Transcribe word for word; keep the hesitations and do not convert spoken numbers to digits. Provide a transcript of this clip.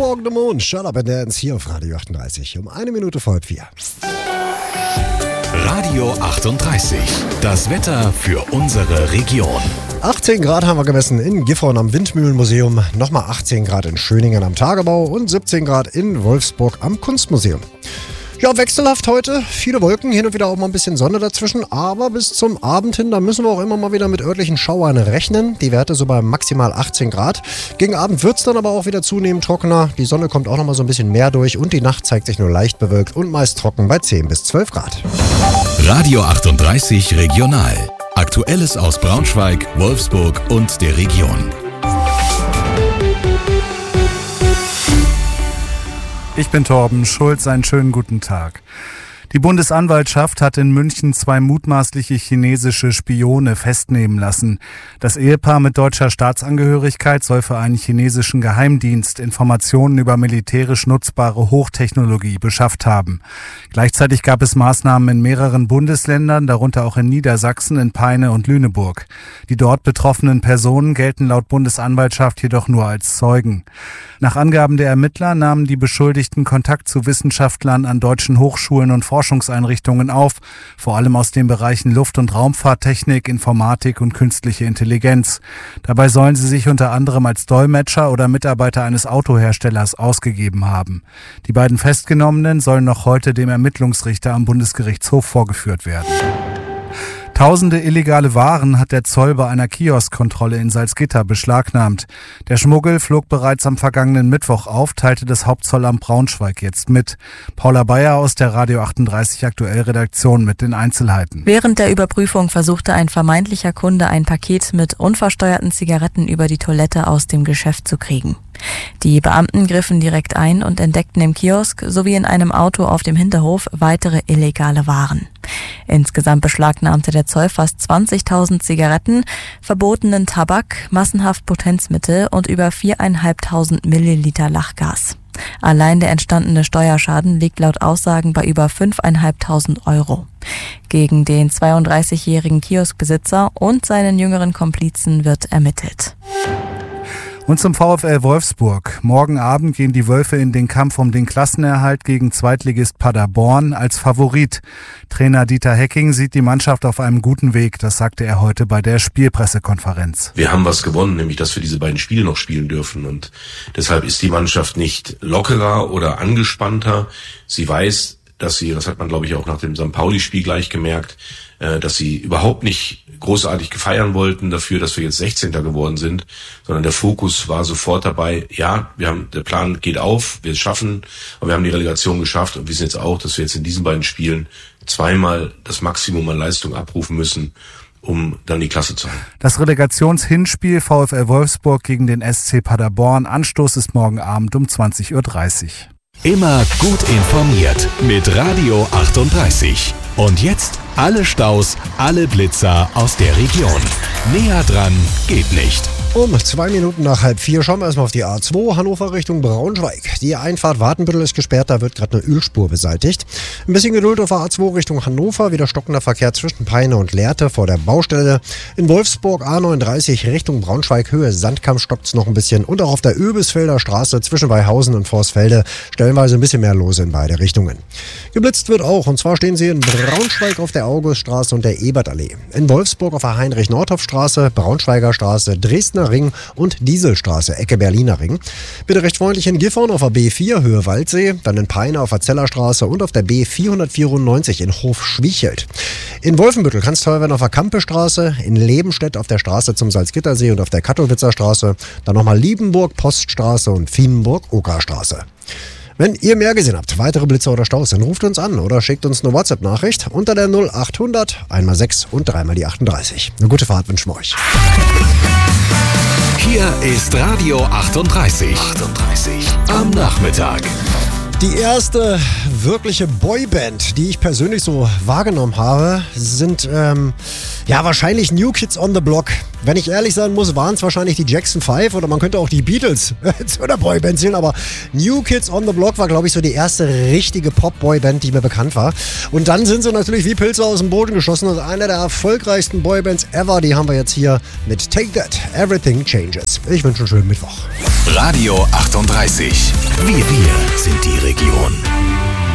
Morgen, der Mond. Shut up and dance hier auf Radio achtunddreißig. Um eine Minute vor halb vier. Radio achtunddreißig. Das Wetter für unsere Region. achtzehn Grad haben wir gemessen in Gifhorn am Windmühlenmuseum. Nochmal achtzehn Grad in Schöningen am Tagebau und siebzehn Grad in Wolfsburg am Kunstmuseum. Ja, wechselhaft heute. Viele Wolken, hin und wieder auch mal ein bisschen Sonne dazwischen. Aber bis zum Abend hin, da müssen wir auch immer mal wieder mit örtlichen Schauern rechnen. Die Werte so bei maximal achtzehn Grad. Gegen Abend wird es dann aber auch wieder zunehmend trockener. Die Sonne kommt auch noch mal so ein bisschen mehr durch. Und die Nacht zeigt sich nur leicht bewölkt und meist trocken bei zehn bis zwölf Grad. Radio achtunddreißig Regional. Aktuelles aus Braunschweig, Wolfsburg und der Region. Ich bin Torben Schulz, einen schönen guten Tag. Die Bundesanwaltschaft hat in München zwei mutmaßliche chinesische Spione festnehmen lassen. Das Ehepaar mit deutscher Staatsangehörigkeit soll für einen chinesischen Geheimdienst Informationen über militärisch nutzbare Hochtechnologie beschafft haben. Gleichzeitig gab es Maßnahmen in mehreren Bundesländern, darunter auch in Niedersachsen, in Peine und Lüneburg. Die dort betroffenen Personen gelten laut Bundesanwaltschaft jedoch nur als Zeugen. Nach Angaben der Ermittler nahmen die Beschuldigten Kontakt zu Wissenschaftlern an deutschen Hochschulen und Forschungseinrichtungen auf, vor allem aus den Bereichen Luft- und Raumfahrttechnik, Informatik und künstliche Intelligenz. Dabei sollen sie sich unter anderem als Dolmetscher oder Mitarbeiter eines Autoherstellers ausgegeben haben. Die beiden Festgenommenen sollen noch heute dem Ermittlungsrichter am Bundesgerichtshof vorgeführt werden. Tausende illegale Waren hat der Zoll bei einer Kioskkontrolle in Salzgitter beschlagnahmt. Der Schmuggel flog bereits am vergangenen Mittwoch auf, teilte das Hauptzollamt Braunschweig jetzt mit. Paula Bayer aus der Radio achtunddreißig Aktuell Redaktion mit den Einzelheiten. Während der Überprüfung versuchte ein vermeintlicher Kunde ein Paket mit unversteuerten Zigaretten über die Toilette aus dem Geschäft zu kriegen. Die Beamten griffen direkt ein und entdeckten im Kiosk sowie in einem Auto auf dem Hinterhof weitere illegale Waren. Insgesamt beschlagnahmte der Zoll fast zwanzigtausend Zigaretten, verbotenen Tabak, massenhaft Potenzmittel und über viertausendfünfhundert Milliliter Lachgas. Allein der entstandene Steuerschaden liegt laut Aussagen bei über fünftausendfünfhundert Euro. Gegen den zweiunddreißigjährigen Kioskbesitzer und seinen jüngeren Komplizen wird ermittelt. Und zum VfL Wolfsburg. Morgen Abend gehen die Wölfe in den Kampf um den Klassenerhalt gegen Zweitligist Paderborn als Favorit. Trainer Dieter Hecking sieht die Mannschaft auf einem guten Weg, das sagte er heute bei der Spielpressekonferenz. Wir haben was gewonnen, nämlich dass wir diese beiden Spiele noch spielen dürfen und deshalb ist die Mannschaft nicht lockerer oder angespannter. Sie weiß, dass sie, das hat man glaube ich auch nach dem Sankt Pauli-Spiel gleich gemerkt, dass sie überhaupt nicht großartig gefeiern wollten dafür, dass wir jetzt sechzehnter geworden sind, sondern der Fokus war sofort dabei, ja, wir haben, der Plan geht auf, wir schaffen, aber wir haben die Relegation geschafft und wissen jetzt auch, dass wir jetzt in diesen beiden Spielen zweimal das Maximum an Leistung abrufen müssen, um dann die Klasse zu haben. Das Relegationshinspiel VfL Wolfsburg gegen den S C Paderborn, Anstoß ist morgen Abend um zwanzig Uhr dreißig. Immer gut informiert mit Radio achtunddreißig. Und jetzt alle Staus, alle Blitzer aus der Region. Näher dran geht nicht. Um zwei Minuten nach halb vier schauen wir erstmal auf die A zwei, Hannover Richtung Braunschweig. Die Einfahrt Wartenbüttel ist gesperrt, da wird gerade eine Ölspur beseitigt. Ein bisschen Geduld auf der A zwei Richtung Hannover, wieder stockender Verkehr zwischen Peine und Lehrte vor der Baustelle. In Wolfsburg A neununddreißig Richtung Braunschweig, Höhe Sandkamp stockt es noch ein bisschen. Und auch auf der Öbisfelder Straße zwischen Weihausen und Forstfelde stellenweise ein bisschen mehr los in beide Richtungen. Geblitzt wird auch, und zwar stehen sie in Braunschweig auf der Auguststraße und der Ebertallee. In Wolfsburg auf der Heinrich-Nordhoff-Straße, Braunschweiger Straße, Dresdner Ring und Dieselstraße, Ecke Berliner Ring. Bitte recht freundlich in Gifhorn auf der B vier, Höhe Waldsee, dann in Peine auf der Zellerstraße und auf der B vierhundertvierundneunzig in Hof-Schwiechelt. In Wolfenbüttel kann es teuer werden auf der Kampestraße, in Lebenstedt auf der Straße zum Salzgittersee und auf der Kattowitzer Straße, dann nochmal Liebenburg, Poststraße und Fienenburg, Okerstraße. Wenn ihr mehr gesehen habt, weitere Blitzer oder Staus, dann ruft uns an oder schickt uns eine WhatsApp-Nachricht unter der null achthundert, einmal sechs und dreimal die achtunddreißig. Eine gute Fahrt wünschen wir euch. Hier ist Radio achtunddreißig. achtunddreißig am Nachmittag. Die erste wirkliche Boyband, die ich persönlich so wahrgenommen habe, sind ähm, ja wahrscheinlich New Kids on the Block. Wenn ich ehrlich sein muss, waren es wahrscheinlich die Jackson Five oder man könnte auch die Beatles zu der Boyband zählen, aber New Kids on the Block war, glaube ich, so die erste richtige Pop-Boyband, die mir bekannt war. Und dann sind sie natürlich wie Pilze aus dem Boden geschossen und eine der erfolgreichsten Boybands ever, die haben wir jetzt hier mit Take That, Everything Changes. Ich wünsche einen schönen Mittwoch. Radio achtunddreißig. Wir, wir sind die Region.